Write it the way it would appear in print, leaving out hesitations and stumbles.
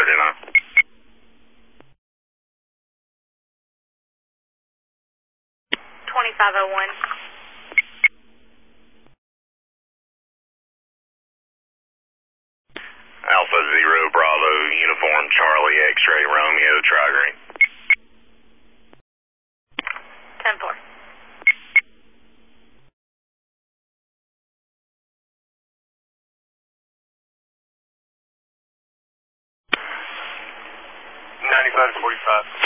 39. 2501. Alpha Zero Bravo Uniform Charlie X-Ray Romeo Tri-Green. 10-4. $95 to 45.